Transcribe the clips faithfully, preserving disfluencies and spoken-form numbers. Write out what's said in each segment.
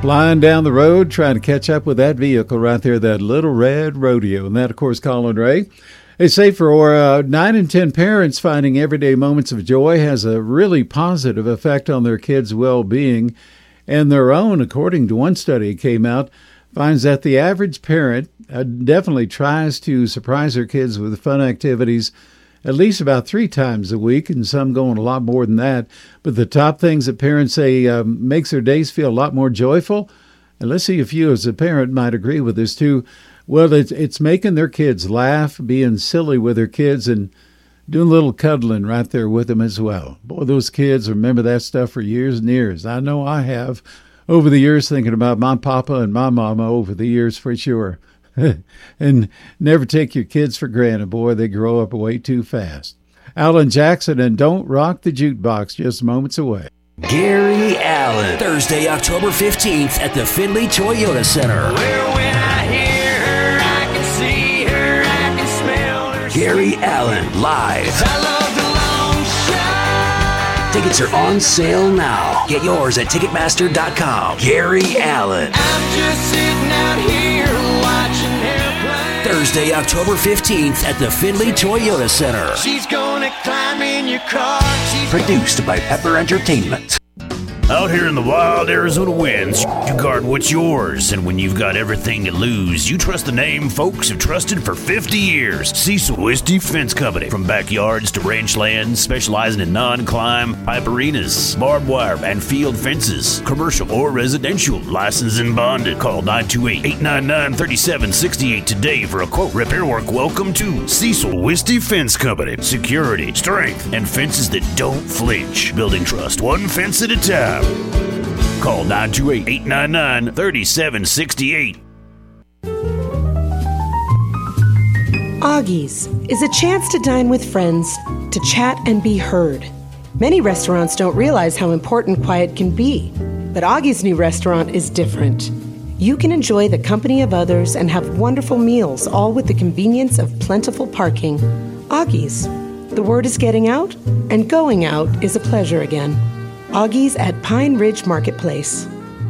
Flying down the road, trying to catch up with that vehicle right there, that little red rodeo. And that, of course, Colin Ray. They say for uh, nine in ten parents, finding everyday moments of joy has a really positive effect on their kids' well-being. And their own, according to one study that came out, finds that the average parent uh, definitely tries to surprise their kids with fun activities at least about three times a week, and some going a lot more than that. But the top things that parents say um, makes their days feel a lot more joyful, and let's see if you as a parent might agree with this too. Well, it's, it's making their kids laugh, being silly with their kids, and doing a little cuddling right there with them as well. Boy, those kids remember that stuff for years and years. I know I have over the years, thinking about my papa and my mama over the years for sure. And never take your kids for granted, boy. They grow up way too fast. Alan Jackson and Don't Rock the Jukebox, just moments away. Gary Allan, Thursday, October fifteenth at the Findlay Toyota Center. Well, when I hear her, I can see her, I can smell her. Gary Allan, live. I love the long shot. Tickets are on sale now. Get yours at Ticketmaster dot com. Gary Allan. I'm just sitting out here watching airplanes. Thursday, October fifteenth at the Findlay Toyota Center. She's gonna climb in your car. She's Produced by Pepper Entertainment. Out here in the wild Arizona winds, you guard what's yours, and when you've got everything to lose, you trust the name folks have trusted for fifty years. Cecil Whiskey Fence Company. From backyards to ranch lands, specializing in non-climb, pipe arenas, barbed wire, and field fences. Commercial or residential, licensed and bonded. Call nine two eight, eight nine nine, three seven six eight today for a quote. Repair work. Welcome to Cecil Whiskey Fence Company. Security, strength, and fences that don't flinch. Building trust, one fence at a time. Call nine two eight, eight nine nine, three seven six eight. Augie's is a chance to dine with friends, to chat and be heard. Many restaurants don't realize how important quiet can be, but Augie's new restaurant is different. You can enjoy the company of others and have wonderful meals, all with the convenience of plentiful parking. Augie's. The word is getting out, and going out is a pleasure again. Augie's at Pine Ridge Marketplace.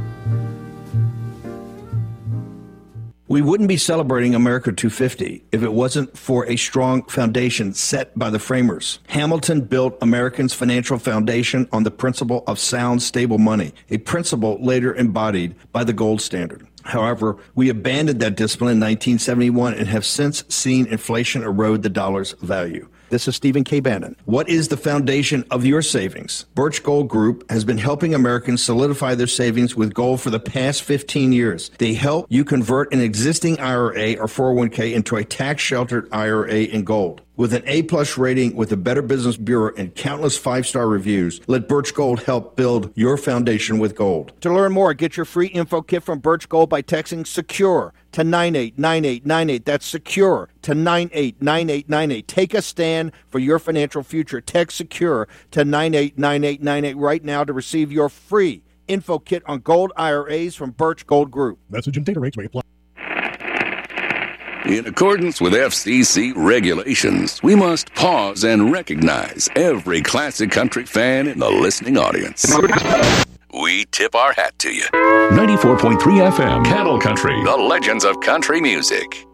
We wouldn't be celebrating America two fifty if it wasn't for a strong foundation set by the framers. Hamilton built Americans' financial foundation on the principle of sound, stable money, a principle later embodied by the gold standard. However, we abandoned that discipline in nineteen seventy-one and have since seen inflation erode the dollar's value. This is Stephen K. Bannon. What is the foundation of your savings? Birch Gold Group has been helping Americans solidify their savings with gold for the past fifteen years. They help you convert an existing I R A or four oh one k into a tax-sheltered I R A in gold. With an A-plus rating with the Better Business Bureau and countless five-star reviews, let Birch Gold help build your foundation with gold. To learn more, get your free info kit from Birch Gold by texting SECURE to nine eight nine eight nine eight. That's SECURE to nine eight nine eight nine eight. Take a stand for your financial future. Text SECURE to nine eight nine eight nine eight right now to receive your free info kit on gold I R As from Birch Gold Group. Message and data rates may apply. In accordance with F C C regulations, we must pause and recognize every classic country fan in the listening audience. We tip our hat to you. ninety-four point three F M, Cattle Country. The legends of country music.